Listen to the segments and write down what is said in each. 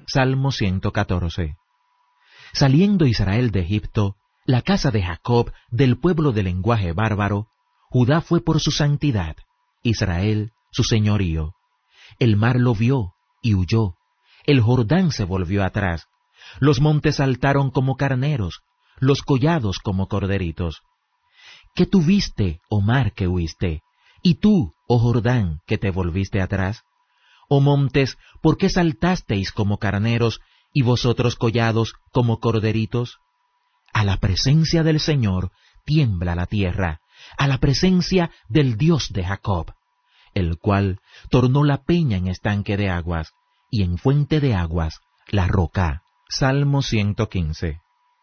Salmo 114. Saliendo Israel de Egipto, la casa de Jacob del pueblo de lenguaje bárbaro, Judá fue por su santidad, Israel su señorío. El mar lo vio y huyó, el Jordán se volvió atrás, los montes saltaron como carneros, los collados como corderitos. ¿Qué tuviste, oh mar, que huiste? ¿Y tú, oh Jordán, que te volviste atrás? Oh montes, ¿por qué saltasteis como carneros, y vosotros collados como corderitos? A la presencia del Señor tiembla la tierra, a la presencia del Dios de Jacob, el cual tornó la peña en estanque de aguas, y en fuente de aguas la roca. Salmo 115.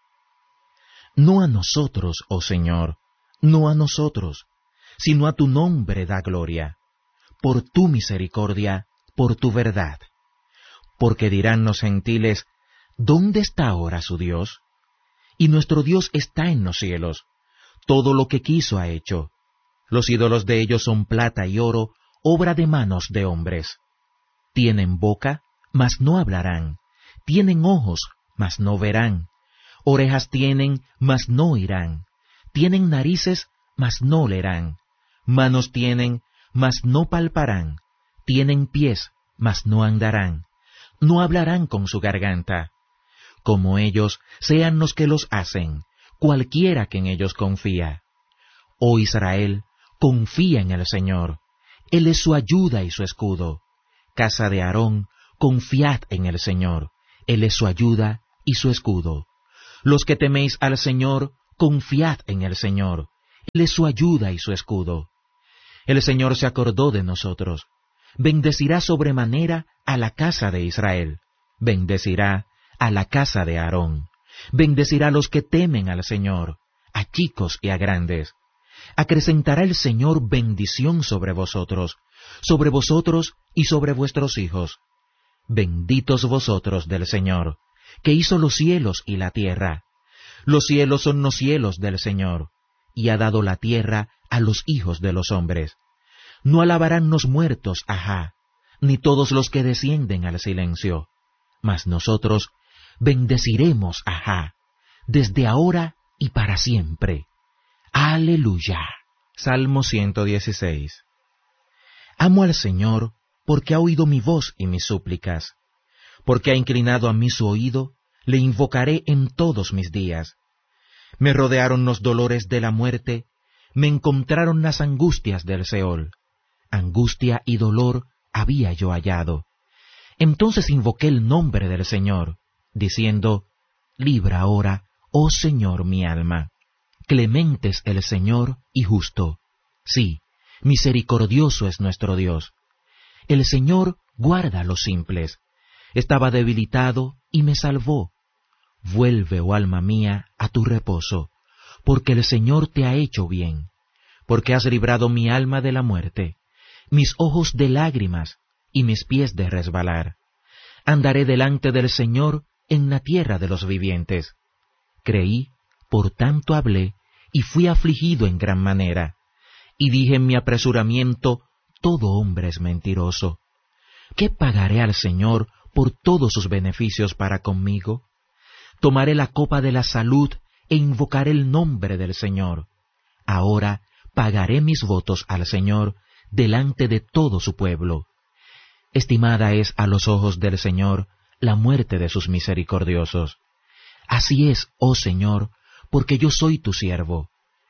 No a nosotros, oh Señor, no a nosotros, sino a tu nombre da gloria, por tu misericordia, por tu verdad. Porque dirán los gentiles, ¿dónde está ahora su Dios? Y nuestro Dios está en los cielos, todo lo que quiso ha hecho. Los ídolos de ellos son plata y oro, obra de manos de hombres. Tienen boca, mas no hablarán, tienen ojos, mas no verán, orejas tienen, mas no oirán, tienen narices, mas no olerán, manos tienen, mas no palparán, tienen pies, mas no andarán, no hablarán con su garganta. Como ellos sean los que los hacen, cualquiera que en ellos confía. Oh Israel, confía en el Señor, Él es su ayuda y su escudo. Casa de Aarón, confiad en el Señor, Él es su ayuda y su escudo. Los que teméis al Señor, confiad en el Señor, Él es su ayuda y su escudo. El Señor se acordó de nosotros. Bendecirá sobremanera a la casa de Israel. Bendecirá a la casa de Aarón. Bendecirá a los que temen al Señor, a chicos y a grandes. Acrecentará el Señor bendición sobre vosotros y sobre vuestros hijos. Benditos vosotros del Señor, que hizo los cielos y la tierra. Los cielos son los cielos del Señor, y ha dado la tierra a los hijos de los hombres. No alabarán los muertos, ajá, ni todos los que descienden al silencio. Mas nosotros bendeciremos, ajá, desde ahora y para siempre. Aleluya. Salmo 116. Amo al Señor porque ha oído mi voz y mis súplicas. Porque ha inclinado a mí su oído, le invocaré en todos mis días. Me rodearon los dolores de la muerte, me encontraron las angustias del Seol. Angustia y dolor había yo hallado. Entonces invoqué el nombre del Señor, diciendo, libra ahora, oh Señor, mi alma. Clemente es el Señor y justo. Sí, misericordioso es nuestro Dios. El Señor guarda a los simples. Estaba debilitado y me salvó. Vuelve, oh alma mía, a tu reposo, porque el Señor te ha hecho bien, porque has librado mi alma de la muerte, mis ojos de lágrimas y mis pies de resbalar. Andaré delante del Señor en la tierra de los vivientes. Creí, por tanto hablé, y fui afligido en gran manera. Y dije en mi apresuramiento, todo hombre es mentiroso. ¿Qué pagaré al Señor por todos sus beneficios para conmigo? Tomaré la copa de la salud e invocaré el nombre del Señor. Ahora pagaré mis votos al Señor delante de todo su pueblo. Estimada es a los ojos del Señor la muerte de sus misericordiosos. Así es, oh Señor, porque yo soy tu siervo,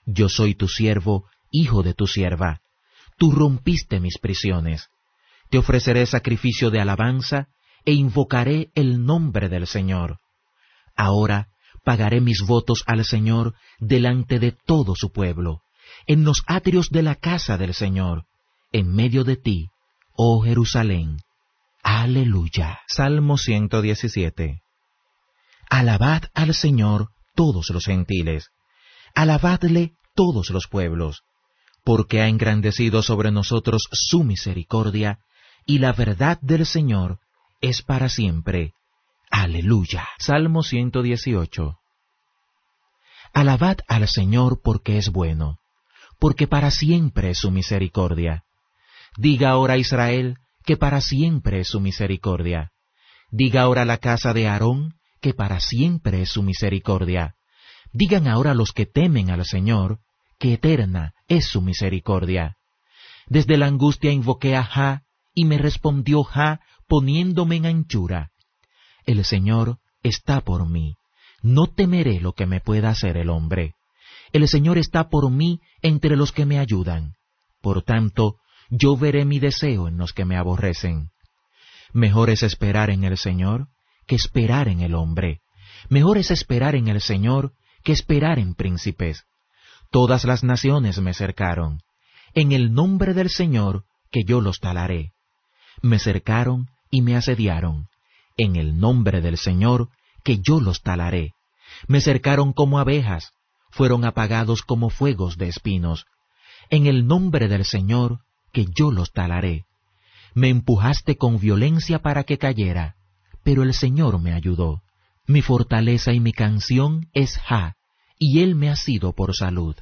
hijo de tu sierva. Tú rompiste mis prisiones. Te ofreceré sacrificio de alabanza e invocaré el nombre del Señor. Ahora pagaré mis votos al Señor delante de todo su pueblo, en los atrios de la casa del Señor, en medio de ti, oh Jerusalén. Aleluya. Salmo 117. Alabad al Señor todos los gentiles, alabadle todos los pueblos, porque ha engrandecido sobre nosotros su misericordia, y la verdad del Señor es para siempre. Aleluya. Salmo 118. Alabad al Señor porque es bueno, porque para siempre es su misericordia. Diga ahora Israel que para siempre es su misericordia. Diga ahora la casa de Aarón, que para siempre es su misericordia. Digan ahora los que temen al Señor, que eterna es su misericordia. Desde la angustia invoqué a Jah, y me respondió Jah, poniéndome en anchura. El Señor está por mí, no temeré lo que me pueda hacer el hombre. El Señor está por mí entre los que me ayudan. Por tanto, yo veré mi deseo en los que me aborrecen. Mejor es esperar en el Señor que esperar en el hombre. Mejor es esperar en el Señor que esperar en príncipes. Todas las naciones me cercaron. En el nombre del Señor que yo los talaré. Me cercaron y me asediaron. En el nombre del Señor que yo los talaré. Me cercaron como abejas, fueron apagados como fuegos de espinos. En el nombre del Señor que yo los talaré. Me empujaste con violencia para que cayera, pero el Señor me ayudó. Mi fortaleza y mi canción es Jah, y Él me ha sido por salud.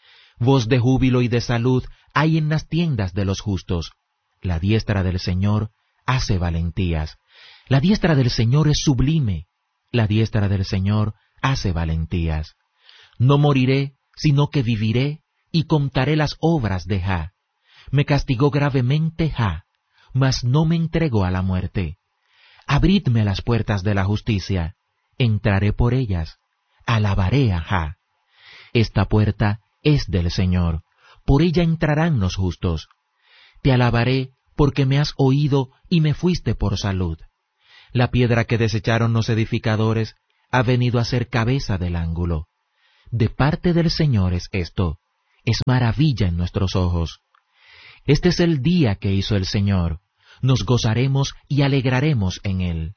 Voz de júbilo y de salud hay en las tiendas de los justos. La diestra del Señor hace valentías. La diestra del Señor es sublime. La diestra del Señor hace valentías. No moriré, sino que viviré, y contaré las obras de Jah. Me castigó gravemente Jah, mas no me entregó a la muerte. Abridme las puertas de la justicia, entraré por ellas, alabaré a Jah. Esta puerta es del Señor, por ella entrarán los justos. Te alabaré porque me has oído y me fuiste por salud. La piedra que desecharon los edificadores ha venido a ser cabeza del ángulo. De parte del Señor es esto, es maravilla en nuestros ojos. Este es el día que hizo el Señor, nos gozaremos y alegraremos en él.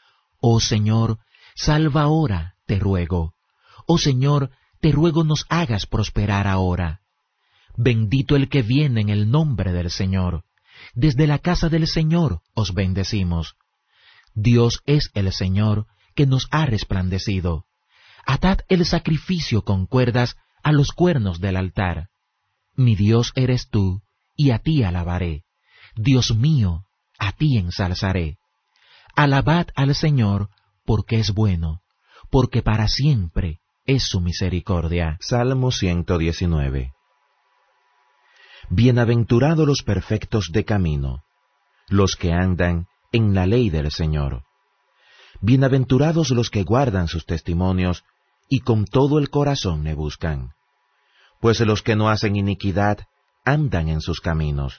Oh Señor, salva ahora, te ruego. Oh Señor, te ruego nos hagas prosperar ahora. Bendito el que viene en el nombre del Señor. Desde la casa del Señor os bendecimos. Dios es el Señor que nos ha resplandecido. Atad el sacrificio con cuerdas a los cuernos del altar. Mi Dios eres tú, y a ti alabaré. Dios mío, a ti ensalzaré. Alabad al Señor, porque es bueno, porque para siempre es su misericordia. Salmo 119. Bienaventurados los perfectos de camino, los que andan en la ley del Señor. Bienaventurados los que guardan sus testimonios y con todo el corazón le buscan. Pues los que no hacen iniquidad andan en sus caminos.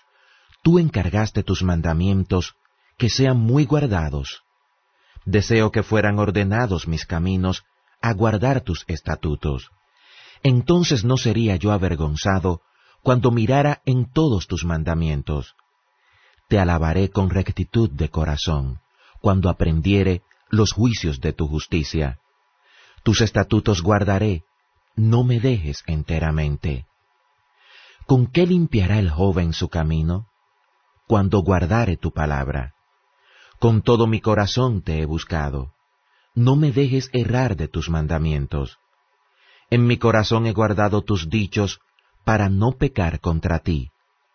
Tú encargaste tus mandamientos que sean muy guardados. Deseo que fueran ordenados mis caminos a guardar tus estatutos. Entonces no sería yo avergonzado cuando mirara en todos tus mandamientos. Te alabaré con rectitud de corazón, cuando aprendiere los juicios de tu justicia. Tus estatutos guardaré, no me dejes enteramente. ¿Con qué limpiará el joven su camino? Cuando guardare tu palabra. Con todo mi corazón te he buscado. No me dejes errar de tus mandamientos. En mi corazón he guardado tus dichos para no pecar contra ti.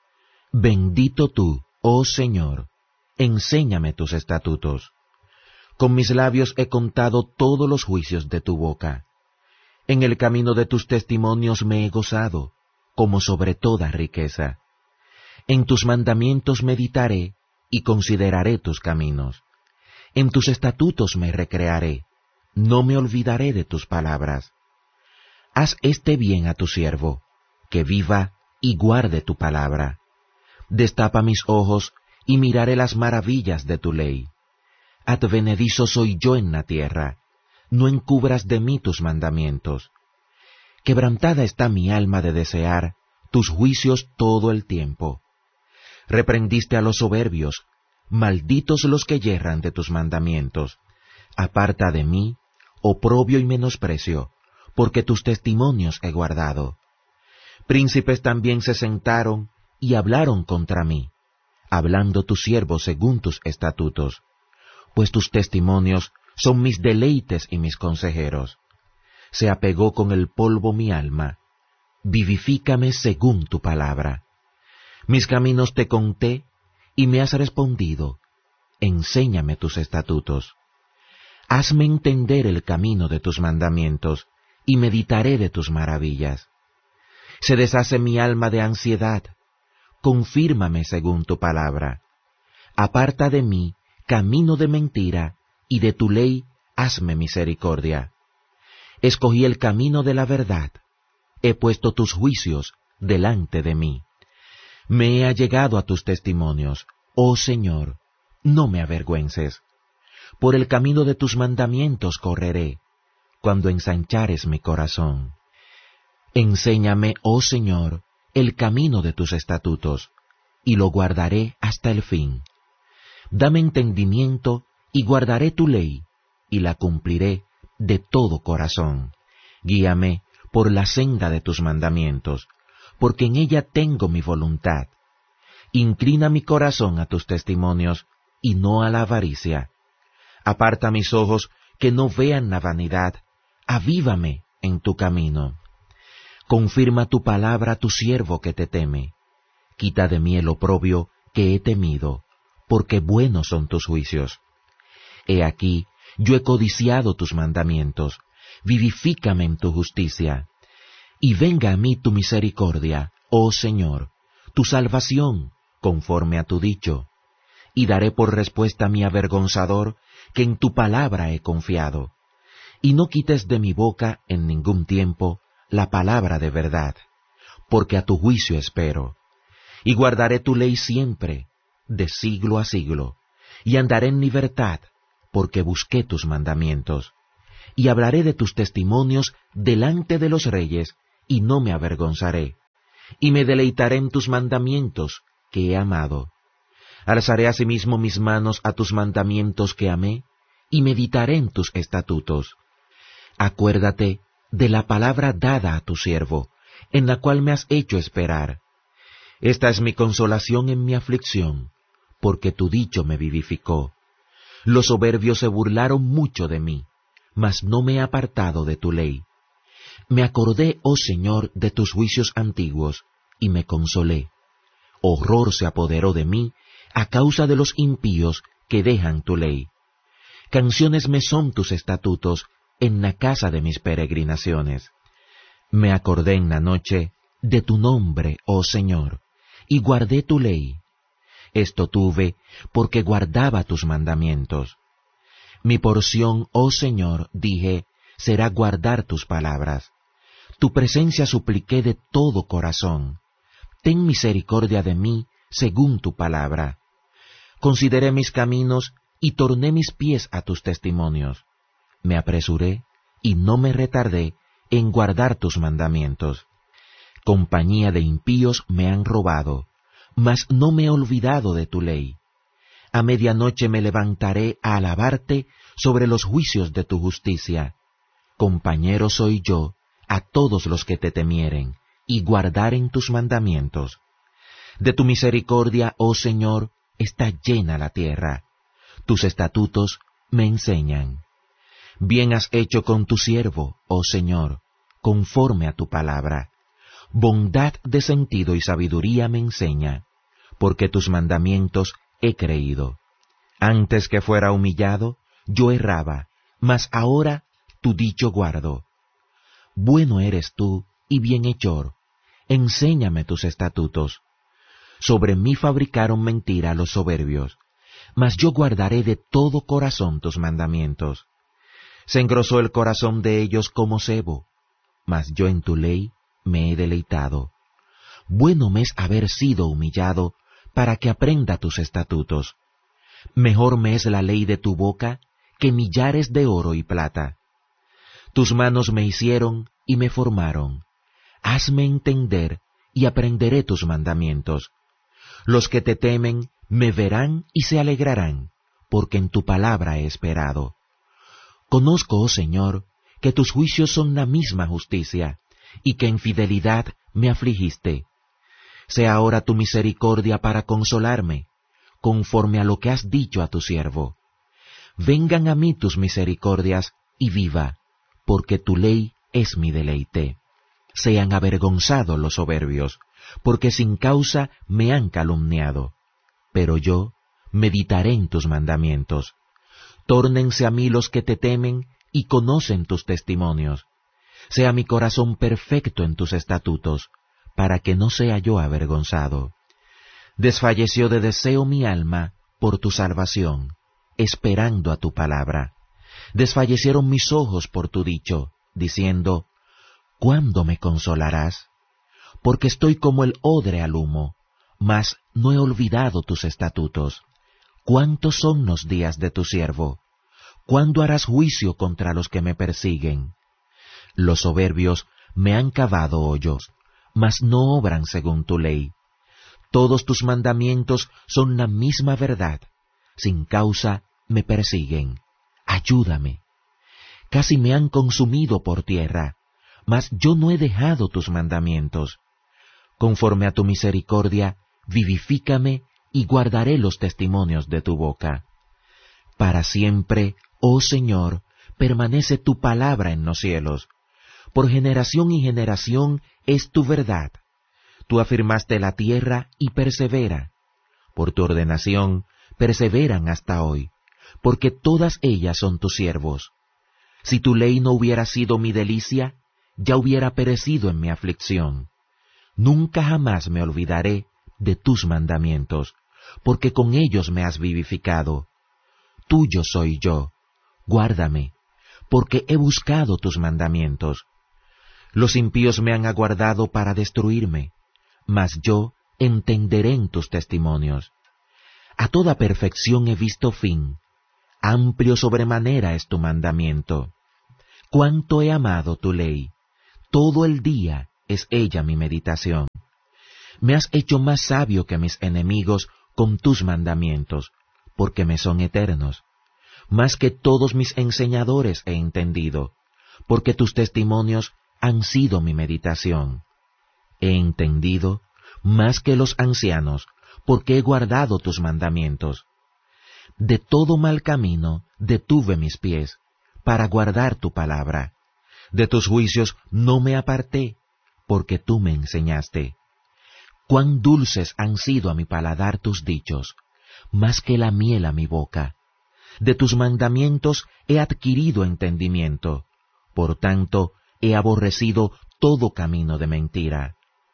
Bendito tú, oh Señor, enséñame tus estatutos. Con mis labios he contado todos los juicios de tu boca. En el camino de tus testimonios me he gozado, como sobre toda riqueza. En tus mandamientos meditaré y consideraré tus caminos. En tus estatutos me recrearé, no me olvidaré de tus palabras. Haz este bien a tu siervo, que viva y guarde tu palabra. Destapa mis ojos y miraré las maravillas de tu ley. Advenedizo soy yo en la tierra, no encubras de mí tus mandamientos. Quebrantada está mi alma de desear tus juicios todo el tiempo. Reprendiste a los soberbios, malditos los que yerran de tus mandamientos. Aparta de mí oprobio y menosprecio, porque tus testimonios he guardado. Príncipes también se sentaron y hablaron contra mí, hablando tus siervos según tus estatutos, pues tus testimonios son mis deleites y mis consejeros. Se apegó con el polvo mi alma, vivifícame según tu palabra. Mis caminos te conté y me has respondido. enséñame tus estatutos. Hazme entender el camino de tus mandamientos, y meditaré de tus maravillas. Se deshace mi alma de ansiedad, confírmame según tu palabra. Aparta de mí camino de mentira, y de tu ley hazme misericordia. Escogí el camino de la verdad, he puesto tus juicios delante de mí. Me he allegado a tus testimonios, oh Señor, no me avergüences. Por el camino de tus mandamientos correré, cuando ensanchares mi corazón. Enséñame, oh Señor, el camino de tus estatutos, y lo guardaré hasta el fin. Dame entendimiento, y guardaré tu ley, y la cumpliré de todo corazón. Guíame por la senda de tus mandamientos, porque en ella tengo mi voluntad. Inclina mi corazón a tus testimonios, y no a la avaricia. Aparta mis ojos que no vean la vanidad, avívame en tu camino. Confirma tu palabra a tu siervo que te teme. Quita de mí el oprobio que he temido, porque buenos son tus juicios. He aquí, yo he codiciado tus mandamientos, vivifícame en tu justicia. Y venga a mí tu misericordia, oh Señor, tu salvación, conforme a tu dicho. Y daré por respuesta a mi avergonzador, que en tu palabra he confiado. Y no quites de mi boca en ningún tiempo la palabra de verdad, porque a tu juicio espero. Y guardaré tu ley siempre, de siglo a siglo, y andaré en libertad, porque busqué tus mandamientos. Y hablaré de tus testimonios delante de los reyes, y no me avergonzaré. Y me deleitaré en tus mandamientos, que he amado. Alzaré asimismo mis manos a tus mandamientos que amé, y meditaré en tus estatutos. Acuérdate de la palabra dada a tu siervo, en la cual me has hecho esperar. Esta es mi consolación en mi aflicción, porque tu dicho me vivificó. Los soberbios se burlaron mucho de mí, mas no me he apartado de tu ley. Me acordé, oh Señor, de tus juicios antiguos, y me consolé. Horror se apoderó de mí a causa de los impíos que dejan tu ley. Canciones me son tus estatutos en la casa de mis peregrinaciones. Me acordé en la noche de tu nombre, oh Señor, y guardé tu ley. Esto tuve porque guardaba tus mandamientos. Mi porción, oh Señor, dije, será guardar tus palabras. Tu presencia supliqué de todo corazón. Ten misericordia de mí según tu palabra. Consideré mis caminos y torné mis pies a tus testimonios. Me apresuré y no me retardé en guardar tus mandamientos. Compañía de impíos me han robado, mas no me he olvidado de tu ley. A medianoche me levantaré a alabarte sobre los juicios de tu justicia. Compañero soy yo a todos los que te temieren y guardaren tus mandamientos. De tu misericordia, oh Señor, está llena la tierra. Tus estatutos me enseñan. Bien has hecho con tu siervo, oh Señor, conforme a tu palabra. Bondad de sentido y sabiduría me enseña, porque tus mandamientos he creído. Antes que fuera humillado, yo erraba, mas ahora tu dicho guardo. Bueno eres tú y bienhechor, enséñame tus estatutos. Sobre mí fabricaron mentira los soberbios, mas yo guardaré de todo corazón tus mandamientos. Se engrosó el corazón de ellos como sebo, mas yo en tu ley me he deleitado. Bueno me es haber sido humillado, para que aprenda tus estatutos. Mejor me es la ley de tu boca que millares de oro y plata. Tus manos me hicieron y me formaron. Hazme entender y aprenderé tus mandamientos. Los que te temen me verán y se alegrarán, porque en tu palabra he esperado. Conozco, oh Señor, que tus juicios son la misma justicia, y que en fidelidad me afligiste. Sea ahora tu misericordia para consolarme, conforme a lo que has dicho a tu siervo. Vengan a mí tus misericordias, y viva, porque tu ley es mi deleite. Sean avergonzados los soberbios, porque sin causa me han calumniado. Pero yo meditaré en tus mandamientos. Tórnense a mí los que te temen y conocen tus testimonios. Sea mi corazón perfecto en tus estatutos, para que no sea yo avergonzado. Desfalleció de deseo mi alma por tu salvación, esperando a tu palabra. Desfallecieron mis ojos por tu dicho, diciendo, ¿cuándo me consolarás? Porque estoy como el odre al humo, mas no he olvidado tus estatutos. ¿Cuántos son los días de tu siervo? ¿Cuándo harás juicio contra los que me persiguen? Los soberbios me han cavado hoyos, mas no obran según tu ley. Todos tus mandamientos son la misma verdad. Sin causa me persiguen. Ayúdame. Casi me han consumido por tierra, mas yo no he dejado tus mandamientos. Conforme a tu misericordia, vivifícame y guardaré los testimonios de tu boca. Para siempre, oh Señor, permanece tu palabra en los cielos. Por generación y generación es tu verdad. Tú afirmaste la tierra y persevera. Por tu ordenación perseveran hasta hoy, porque todas ellas son tus siervos. Si tu ley no hubiera sido mi delicia, ya hubiera perecido en mi aflicción. Nunca jamás me olvidaré de tus mandamientos, porque con ellos me has vivificado. Tuyo soy yo, guárdame, porque he buscado tus mandamientos. Los impíos me han aguardado para destruirme, mas yo entenderé en tus testimonios. A toda perfección he visto fin, amplio sobremanera es tu mandamiento. Cuánto he amado tu ley, todo el día es ella mi meditación. Me has hecho más sabio que mis enemigos con tus mandamientos, porque me son eternos. Más que todos mis enseñadores he entendido, porque tus testimonios han sido mi meditación. He entendido más que los ancianos, porque he guardado tus mandamientos. De todo mal camino detuve mis pies, para guardar tu palabra. De tus juicios no me aparté, porque tú me enseñaste. Cuán dulces han sido a mi paladar tus dichos, más que la miel a mi boca. De tus mandamientos he adquirido entendimiento, por tanto he aborrecido todo camino de mentira.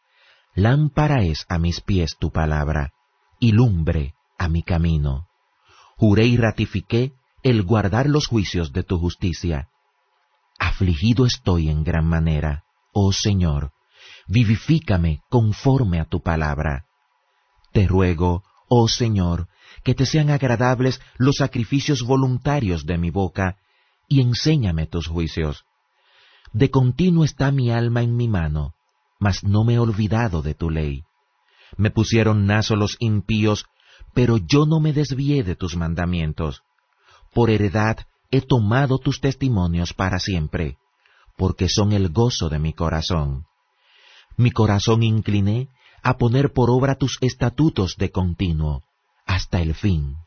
Lámpara es a mis pies tu palabra, y lumbre a mi camino. Juré y ratifiqué el guardar los juicios de tu justicia. Afligido estoy en gran manera, oh Señor, vivifícame conforme a tu palabra. Te ruego, oh Señor, que te sean agradables los sacrificios voluntarios de mi boca, y enséñame tus juicios. De continuo está mi alma en mi mano, mas no me he olvidado de tu ley. Me pusieron nazo los impíos, pero yo no me desvié de tus mandamientos. Por heredad he tomado tus testimonios para siempre, porque son el gozo de mi corazón. Mi corazón incliné a poner por obra tus estatutos de continuo, hasta el fin.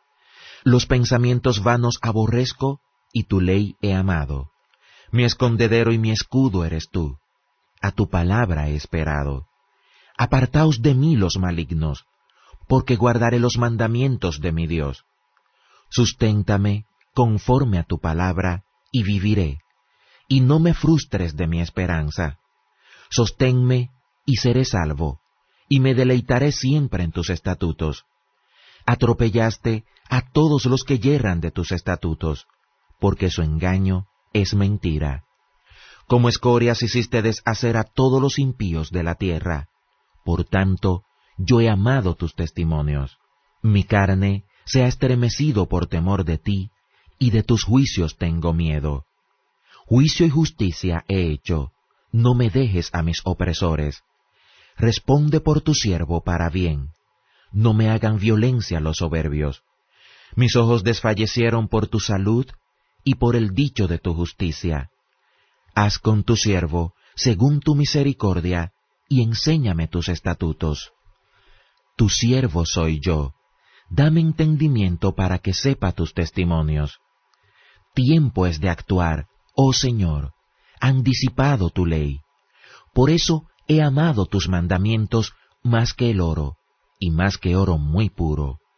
Los pensamientos vanos aborrezco, y tu ley he amado. Mi escondedero y mi escudo eres tú. A tu palabra he esperado. Apartaos de mí los malignos, porque guardaré los mandamientos de mi Dios. Susténtame conforme a tu palabra, y viviré, y no me frustres de mi esperanza. Sosténme, y seré salvo, y me deleitaré siempre en tus estatutos. Atropellaste a todos los que yerran de tus estatutos, porque su engaño es mentira. Como escorias hiciste deshacer a todos los impíos de la tierra. Por tanto, yo he amado tus testimonios. Mi carne se ha estremecido por temor de ti, y de tus juicios tengo miedo. Juicio y justicia he hecho, no me dejes a mis opresores. Responde por tu siervo para bien, no me hagan violencia los soberbios. Mis ojos desfallecieron por tu salud y por el dicho de tu justicia. Haz con tu siervo según tu misericordia, y enséñame tus estatutos. Tu siervo soy yo, dame entendimiento para que sepa tus testimonios. Tiempo es de actuar, oh Señor, han disipado tu ley. Por eso he amado tus mandamientos más que el oro, y más que oro muy puro.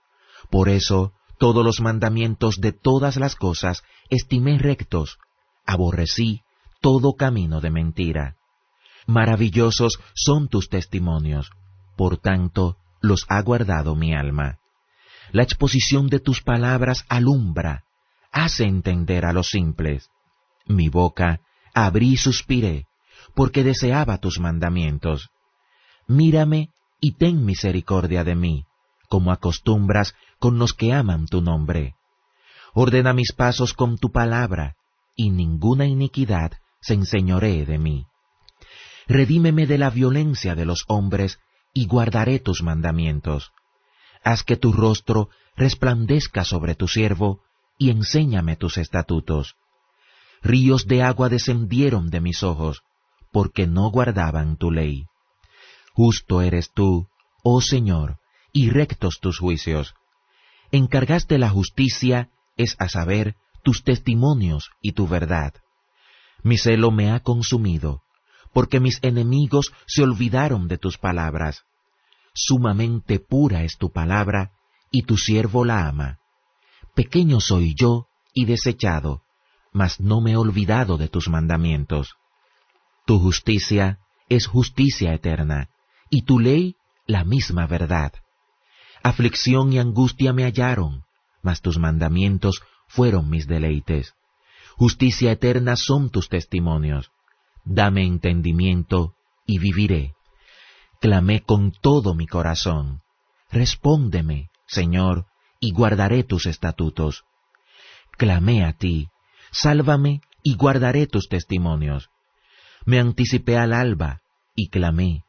Por eso todos los mandamientos de todas las cosas estimé rectos, aborrecí todo camino de mentira. Maravillosos son tus testimonios, por tanto los ha guardado mi alma. La exposición de tus palabras alumbra, hace entender a los simples. Mi boca abrí y suspiré, porque deseaba tus mandamientos. Mírame y ten misericordia de mí, como acostumbras con los que aman tu nombre. Ordena mis pasos con tu palabra, y ninguna iniquidad se enseñoree de mí. Redímeme de la violencia de los hombres, y guardaré tus mandamientos. Haz que tu rostro resplandezca sobre tu siervo, y enséñame tus estatutos. Ríos de agua descendieron de mis ojos, porque no guardaban tu ley. Justo eres tú, oh Señor, y rectos tus juicios. Encargaste la justicia, es a saber, tus testimonios y tu verdad. Mi celo me ha consumido, porque mis enemigos se olvidaron de tus palabras. Sumamente pura es tu palabra, y tu siervo la ama. Pequeño soy yo y desechado, mas no me he olvidado de tus mandamientos. Tu justicia es justicia eterna, y tu ley la misma verdad. Aflicción y angustia me hallaron, mas tus mandamientos fueron mis deleites. Justicia eterna son tus testimonios. Dame entendimiento y viviré. Clamé con todo mi corazón. Respóndeme, Señor, y guardaré tus estatutos. Clamé a ti, sálvame y guardaré tus testimonios. Me anticipé al alba y clamé,